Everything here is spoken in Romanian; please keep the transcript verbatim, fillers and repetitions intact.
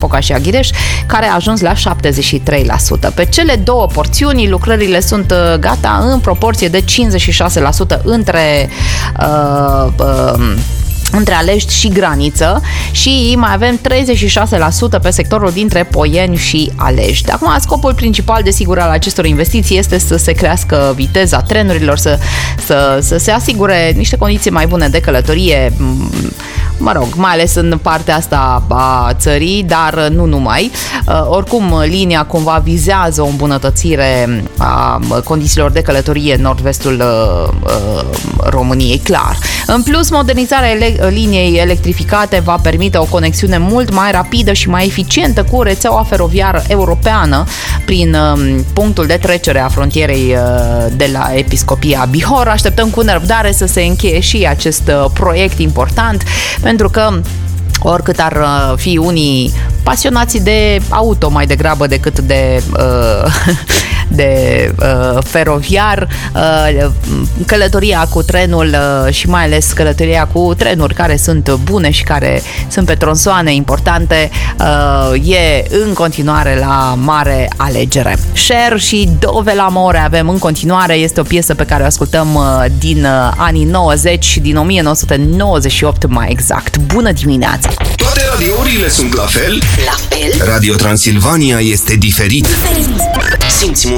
Foca și Aghireș, care a ajuns la șaptezeci și trei la sută. Pe cele două porțiuni, lucrările sunt gata în proporție de cincizeci și șase la sută între uh, uh, între Alești și Graniță și mai avem treizeci și șase la sută pe sectorul dintre Poieni și Alești. Acum, scopul principal, desigur, al acestor investiții este să se crească viteza trenurilor, să, să, să se asigure niște condiții mai bune de călătorie, mă rog, mai ales în partea asta a țării, dar nu numai. Oricum, linia cumva vizează o îmbunătățire a condițiilor de călătorie în nord-vestul României, clar. În plus, modernizarea ele- liniei electrificate va permite o conexiune mult mai rapidă și mai eficientă cu rețeaua feroviară europeană prin um, punctul de trecere a frontierei uh, de la Episcopia Bihor. Așteptăm cu nerăbdare să se încheie și acest uh, proiect important, pentru că oricât ar uh, fi unii pasionați de auto mai degrabă decât de uh, de uh, feroviar, uh, călătoria cu trenul uh, și mai ales călătoria cu trenuri care sunt bune și care sunt pe tronsoane importante, uh, e în continuare la mare alegere. Cher și Dove l'amore avem în continuare, este o piesă pe care o ascultăm uh, din uh, anii nouăzeci, din o mie nouă sute nouăzeci și opt mai exact. Bună dimineața! Toate radiourile sunt la fel? La fel? Radio Transilvania este diferit. Diferit. Simți